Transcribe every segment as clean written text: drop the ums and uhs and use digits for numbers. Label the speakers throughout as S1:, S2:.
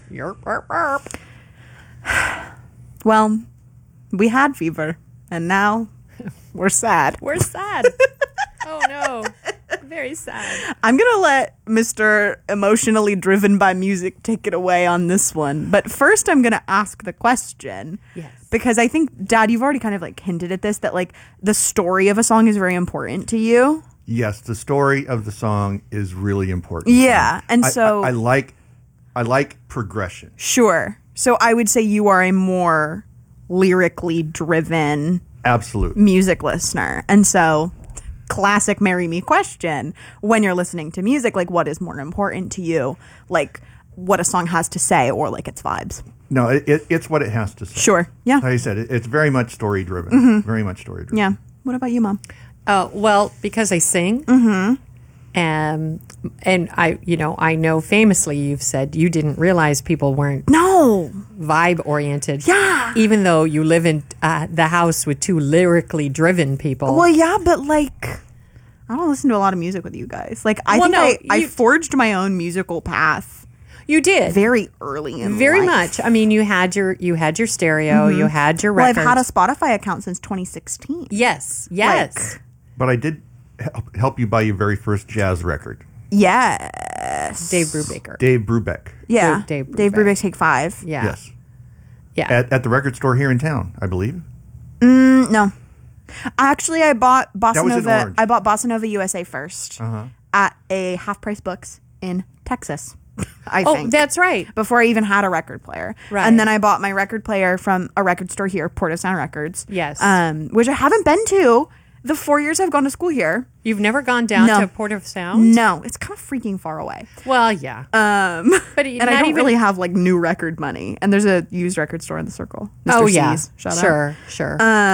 S1: Yerp, yerp, yerp.
S2: Well, we had fever, and now we're sad.
S1: We're sad. Oh, no. Very sad.
S2: I'm going to let Mr. Emotionally Driven by Music take it away on this one. But first, I'm going to ask the question.
S1: Yes.
S2: Because I think, Dad, you've already kind of like hinted at this, that like the story of a song is very important to you.
S3: Yes, the story of the song is really important.
S2: Yeah. And so
S3: I like progression.
S2: Sure. So I would say you are a more lyrically driven
S3: Absolutely.
S2: music listener. And so classic marry me question, when you're listening to music, like what is more important to you? Like what a song has to say or like its vibes?
S3: No, it's what it has to say.
S2: Sure. Yeah.
S3: Like I said, it's very much story driven. Very much story driven.
S2: Yeah. What about you, Mom?
S1: Well, because I sing. And I know famously you've said you didn't realize people weren't
S2: No.
S1: vibe oriented.
S2: Yeah.
S1: Even though you live in the house with two lyrically driven people.
S2: Well, yeah, but like I don't listen to a lot of music with you guys. Like I
S1: Well,
S2: think
S1: no,
S2: I forged my own musical path
S1: you did.
S2: very early in
S1: Very
S2: life.
S1: much. I mean, you had your stereo, you had your
S2: Well, I've
S1: records.
S2: had a Spotify account since 2016.
S1: Yes.
S2: Like,
S3: But I did help you buy your very first jazz record.
S2: yes.
S1: Dave Brubaker.
S3: Dave Brubeck.
S2: Yeah.
S1: Dave
S2: Dave
S1: Brubeck.
S2: Brubeck Take 5.
S1: Yeah.
S3: Yes.
S1: Yeah.
S3: At the record store here in town, I believe.
S2: No. Actually, I bought Bossa
S3: That was in
S2: Nova.
S3: Orange.
S2: I bought Bossa Nova USA first at a Half Price Books in Texas. I
S1: Oh,
S2: think
S1: that's right.
S2: before I even had a record player.
S1: Right.
S2: And then I bought my record player from a record store here, Porto Sound Records.
S1: Yes.
S2: Which I haven't been to the 4 years I've gone to school here.
S1: You've never gone down
S2: No.
S1: to Port of Sound?
S2: No, it's kind of freaking far away.
S1: Well, yeah. But
S2: And I don't really have like new record money. And there's a used record store in the Circle. Mr.
S1: Oh, yeah.
S2: C's. Shout out.
S1: Sure.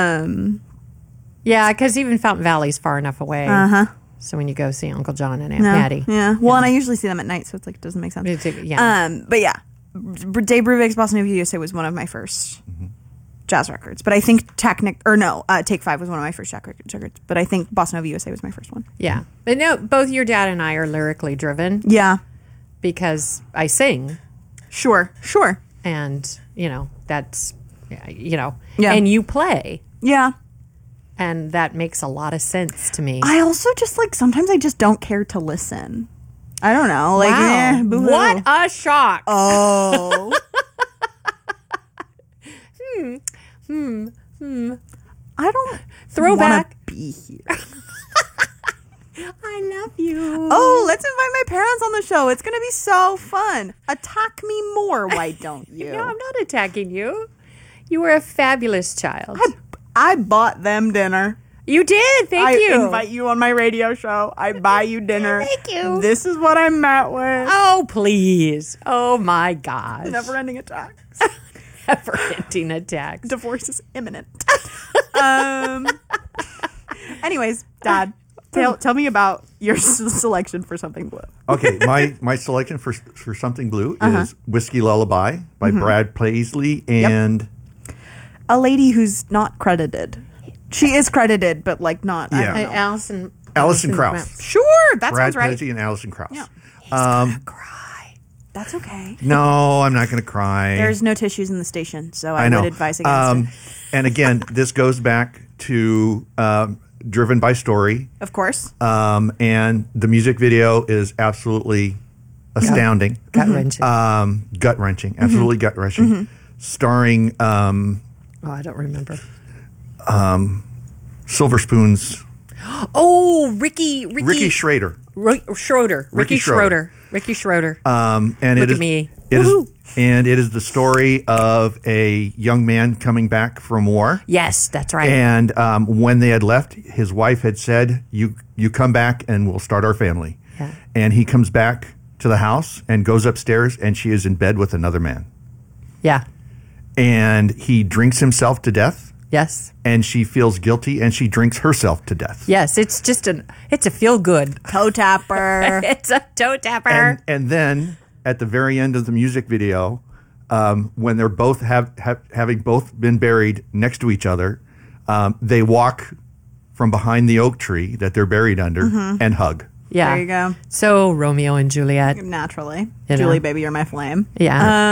S1: Yeah, because even Fountain Valley's far enough away. So when you go see Uncle John and Aunt Patty.
S2: Yeah. Well, and I usually see them at night, so it's like it doesn't make sense.
S1: Yeah.
S2: But yeah, Dave Brubeck's Bossa Nova USA was one of my first jazz records. But I think Take 5 was one of my first jazz records. But I think Bossa Nova USA was my first one.
S1: Yeah. But no, both your dad and I are lyrically driven
S2: Yeah.
S1: because I sing.
S2: Sure.
S1: And, that's,
S2: Yeah.
S1: and you play.
S2: Yeah.
S1: And that makes a lot of sense to me.
S2: I also just like sometimes I just don't care to listen. I don't know. Like,
S1: wow.
S2: boo-hoo.
S1: What a shock.
S2: Oh. I don't
S1: Throwback.
S2: wanna be here.
S1: I love you.
S2: Oh, let's invite my parents on the show. It's going to be so fun. Attack me more, why don't you?
S1: No, I'm not attacking you. You were a fabulous child.
S2: I bought them dinner.
S1: You did. Thank you.
S2: I invite you on my radio show. I buy you dinner.
S1: Thank you.
S2: This is what I'm met with.
S1: Oh, please. Oh, my gosh.
S2: Never-ending attacks.
S1: Never-ending attacks.
S2: Divorce is imminent. Anyways, Dad, tell me about your selection for Something Blue.
S3: Okay, my selection for Something Blue is Whiskey Lullaby by Brad Paisley and
S2: A lady who's not credited. She is credited, but like not. I don't know.
S1: Alison
S3: Krauss.
S2: Sure, that
S3: Brad
S2: sounds right.
S3: Paisley and Alison Krauss.
S2: Yeah. Cry. That's okay.
S3: No, I'm not going to cry.
S2: There's no tissues in the station, so I
S3: I know.
S2: would advise against it.
S3: And again, this goes back to Driven by Story.
S2: Of course.
S3: And the music video is absolutely astounding.
S1: Gut-wrenching.
S3: Gut-wrenching. Absolutely gut-wrenching. Starring
S1: I don't remember.
S3: Silver Spoon's
S1: Oh, Ricky
S3: Schrader.
S1: Schroeder.
S3: Ricky Schroeder.
S1: Ricky Schroeder.
S3: And
S1: Look
S3: it is
S1: at me.
S3: and it is the story of a young man coming back from war.
S1: Yes, that's right.
S3: And when they had left, his wife had said, "You come back, and we'll start our family."
S1: Yeah.
S3: And he comes back to the house and goes upstairs, and she is in bed with another man.
S1: Yeah.
S3: And he drinks himself to death.
S1: Yes.
S3: And she feels guilty, and she drinks herself to death.
S1: Yes, it's just it's a feel good.
S2: Toe tapper.
S1: It's a toe tapper.
S3: And then at the very end of the music video, when they're both having both been buried next to each other, they walk from behind the oak tree that they're buried under and hug.
S1: Yeah.
S2: There you go.
S1: So Romeo and Juliet.
S2: Naturally.
S1: You know.
S2: Julie, baby, you're my flame.
S1: Yeah.